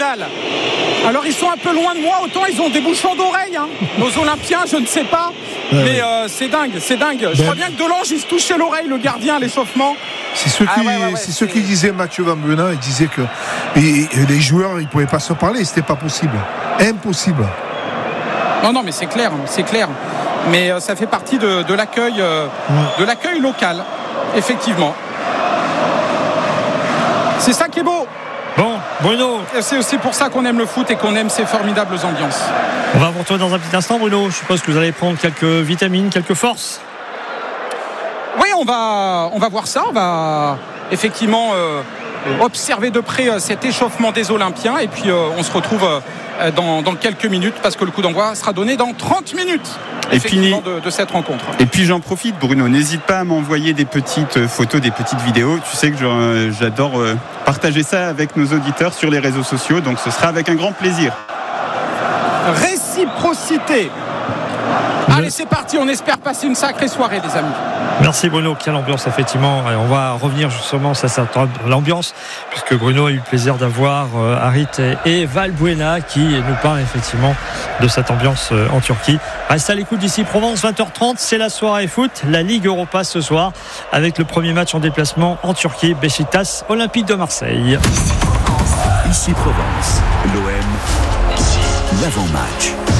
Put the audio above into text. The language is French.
local. Alors ils sont un peu loin de moi, autant ils ont des bouchons d'oreilles, hein. Nos Olympiens, je ne sais pas, mais c'est dingue. Je crois bien que Delange il se touchait l'oreille, le gardien à l'échauffement. C'est ce qui disait Mathieu Van Beunen. Il disait que les joueurs ils pouvaient pas se parler, c'était pas possible, impossible. Non, mais c'est clair. Mais ça fait partie de l'accueil local, effectivement. C'est ça qui est beau. Bon, Bruno. C'est aussi pour ça qu'on aime le foot et qu'on aime ces formidables ambiances. On va vous retrouver dans un petit instant, Bruno. Je suppose que vous allez prendre quelques vitamines, quelques forces. Oui, on va voir ça. On va effectivement observer de près cet échauffement des Olympiens. Et puis on se retrouve dans quelques minutes parce que le coup d'envoi sera donné dans 30 minutes. Effectivement, de cette rencontre. Et puis j'en profite, Bruno, n'hésite pas à m'envoyer des petites photos, des petites vidéos. Tu sais que j'adore partager ça avec nos auditeurs sur les réseaux sociaux, donc ce sera avec un grand plaisir. Réciprocité. Allez, c'est parti, on espère passer une sacrée soirée, les amis. Merci Bruno, quelle ambiance effectivement. On va revenir justement sur l'ambiance, puisque Bruno a eu le plaisir d'avoir Harit et Valbuena qui nous parlent effectivement de cette ambiance en Turquie. Reste à l'écoute d'ici Provence, 20h30, c'est la soirée foot, la Ligue Europa ce soir, avec le premier match en déplacement en Turquie, Beşiktaş Olympique de Marseille. Ici Provence, l'OM, l'avant-match.